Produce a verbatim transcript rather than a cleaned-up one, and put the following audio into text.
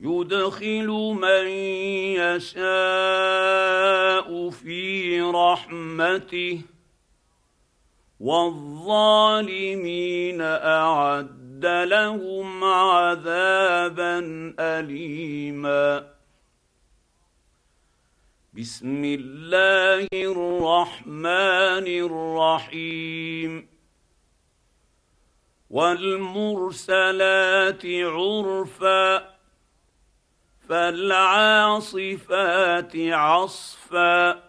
يدخل من يشاء في رحمته والظالمين اعد لهم عذابا اليما. بسم الله الرحمن الرحيم. والمرسلات عرفا فالعاصفات عصفا